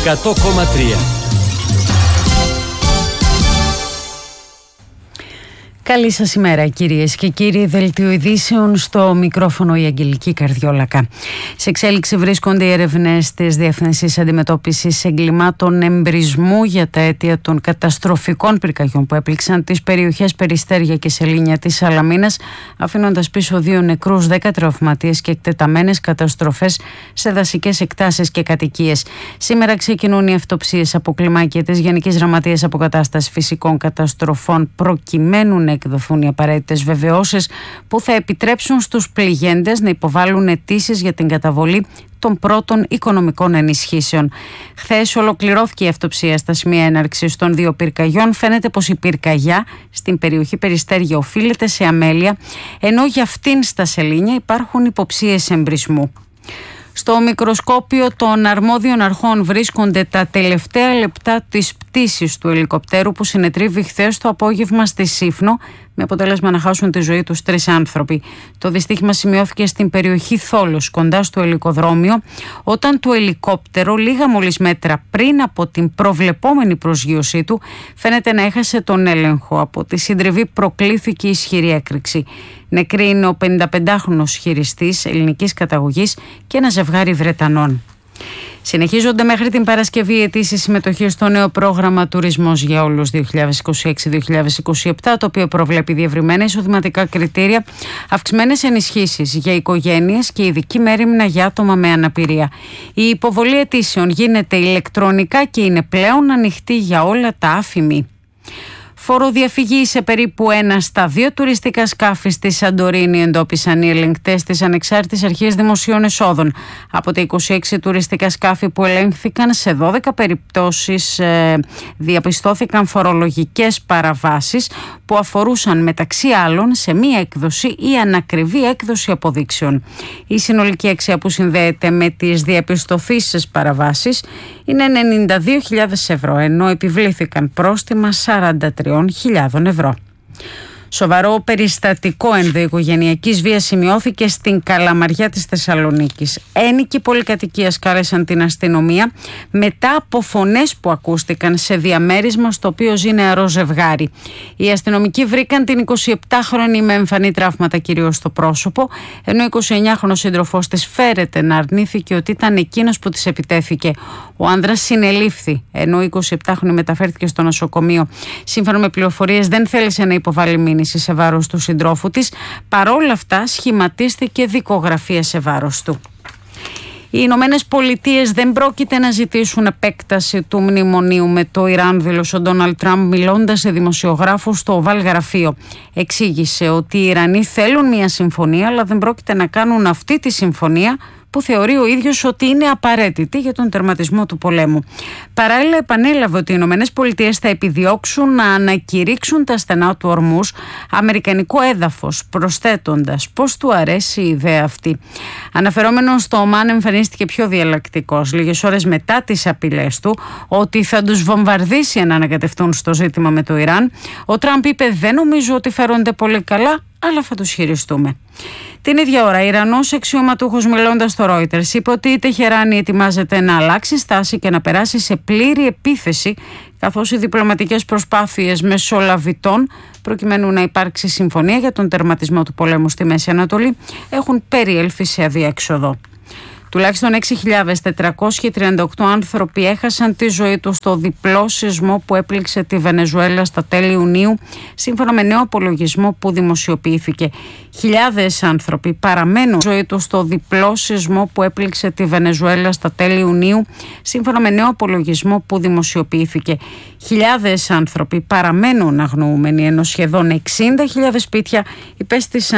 100,3. Καλή σας ημέρα κυρίες και κύριοι. Δελτίο ειδήσεων, στο μικρόφωνο η Αγγελική Καρδιόλακα. Σε εξέλιξη βρίσκονται οι ερευνές της Διεύθυνσης Αντιμετώπισης Εγκλημάτων Εμπρισμού για τα αίτια των καταστροφικών πυρκαγιών που έπληξαν τις περιοχές Περιστέρια και Σελήνια της Σαλαμίνας, αφήνοντας πίσω 2 νεκρούς, 10 τραυματίες και εκτεταμένες καταστροφές σε δασικές εκτάσεις και κατοικίες. Σήμερα ξεκινούν οι αυτοψίες από κλιμάκια της Γενικής Γραμματείας Αποκατάστασης Φυσικών Καταστροφών, προκειμένου να εκδοθούν οι απαραίτητες βεβαιώσεις που θα επιτρέψουν στους πληγέντες να υποβάλουν αιτήσεις για την καταβολή των πρώτων οικονομικών ενισχύσεων. Χθες ολοκληρώθηκε η αυτοψία στα σημεία έναρξης των 2 πυρκαγιών. Φαίνεται πως η πυρκαγιά στην περιοχή Περιστέρια οφείλεται σε αμέλεια, ενώ για αυτήν στα Σελήνια υπάρχουν υποψίες εμπρισμού. Στο μικροσκόπιο των αρμόδιων αρχών βρίσκονται τα τελευταία λεπτά της πτήσης του ελικοπτέρου που συνετρίβει χθες το απόγευμα στη Σύφνο, με αποτέλεσμα να χάσουν τη ζωή τους 3 άνθρωποι. Το δυστύχημα σημειώθηκε στην περιοχή Θόλος, κοντά στο ελικοδρόμιο, όταν το ελικόπτερο λίγα μόλις μέτρα πριν από την προβλεπόμενη προσγείωσή του φαίνεται να έχασε τον έλεγχο. Από τη συντριβή προκλήθηκε ισχυρή έκρηξη. Νεκροί είναι ο 55χρονος χειριστής ελληνικής καταγωγής και ένα ζευγάρι Βρετανών. Συνεχίζονται μέχρι την Παρασκευή αιτήσεις συμμετοχής στο νέο πρόγραμμα Τουρισμός για Όλους 2026-2027, το οποίο προβλέπει διευρυμένα εισοδηματικά κριτήρια, αυξημένες ενισχύσεις για οικογένειες και ειδική μέριμνα για άτομα με αναπηρία. Η υποβολή αιτήσεων γίνεται ηλεκτρονικά και είναι πλέον ανοιχτή για όλα τα άφημη. Φοροδιαφυγή σε περίπου 1 στα 2 τουριστικά σκάφη στη Σαντορίνη εντόπισαν οι ελεγκτές της Ανεξάρτητης Αρχής Δημοσίων Εσόδων. Από τα 26 τουριστικά σκάφη που ελέγχθηκαν, σε 12 περιπτώσεις διαπιστώθηκαν φορολογικές παραβάσεις που αφορούσαν μεταξύ άλλων σε μία έκδοση ή ανακριβή έκδοση αποδείξεων. Η συνολική αξία που συνδέεται με τις διαπιστωθήσεις παραβάσεις είναι 92.000 ευρώ, ενώ επιβλήθηκαν πρόστιμα 43.000 ευρώ. Σοβαρό περιστατικό ενδοοικογενειακής βίας σημειώθηκε στην Καλαμαριά της Θεσσαλονίκης. Ένοικοι πολυκατοικίας κάλεσαν την αστυνομία μετά από φωνές που ακούστηκαν σε διαμέρισμα στο οποίο ζει νεαρό ζευγάρι. Οι αστυνομικοί βρήκαν την 27χρονη με εμφανή τραύματα κυρίως στο πρόσωπο, ενώ ο 29χρονος σύντροφός της φέρεται να αρνήθηκε ότι ήταν εκείνος που της επιτέθηκε. Ο άνδρας συνελήφθη, ενώ η 27χρονη μεταφέρθηκε στο νοσοκομείο. Σύμφωνα με πληροφορίες, δεν θέλησε να υποβάλει μήνυση σε βάρος του συντρόφου της. Παρόλα αυτά, σχηματίστηκε δικογραφία σε βάρος του. Οι Ηνωμένες Πολιτείες δεν πρόκειται να ζητήσουν επέκταση του μνημονίου με το Ιράν, δήλωσε ο Ντόναλντ Τραμπ μιλώντας σε δημοσιογράφους στο Οβάλ Γραφείο. Εξήγησε ότι οι Ιρανοί θέλουν μια συμφωνία, αλλά δεν πρόκειται να κάνουν αυτή τη συμφωνία που θεωρεί ο ίδιος ότι είναι απαραίτητη για τον τερματισμό του πολέμου. Παράλληλα, επανέλαβε ότι οι Ηνωμένες Πολιτείες θα επιδιώξουν να ανακηρύξουν τα στενά του Ορμούς αμερικανικό έδαφος, προσθέτοντας πως του αρέσει η ιδέα αυτή. Αναφερόμενος στο Ομάν, εμφανίστηκε πιο διαλλακτικός λίγες ώρες μετά τις απειλές του ότι θα τους βομβαρδίσει αν ανακατευτούν στο ζήτημα με το Ιράν. Ο Τραμπ είπε: «Δεν νομίζω ότι φέρονται πολύ καλά, αλλά θα τους χειριστούμε». Την ίδια ώρα, Ιρανός αξιωματούχος μιλώντας στο Reuters είπε ότι η Τεχεράνη ετοιμάζεται να αλλάξει στάση και να περάσει σε πλήρη επίθεση, καθώς οι διπλωματικές προσπάθειες μεσολαβητών προκειμένου να υπάρξει συμφωνία για τον τερματισμό του πολέμου στη Μέση Ανατολή έχουν περιέλθει σε αδιέξοδο. Τουλάχιστον 6.438 άνθρωποι έχασαν τη ζωή τους στο διπλό σεισμό που έπληξε τη Βενεζουέλα στα τέλη Ιουνίου, σύμφωνα με νέο απολογισμό που δημοσιοποιήθηκε. Χιλιάδες άνθρωποι παραμένουν στη ζωή τους στο διπλό σεισμό που έπληξε τη Βενεζουέλα στα τέλη Ιουνίου, σύμφωνα με νέο απολογισμό που δημοσιοποιήθηκε. Χιλιάδες άνθρωποι παραμένουν αγνοούμενοι, ενώ σχεδόν 60.000 σπίτια υπέστησαν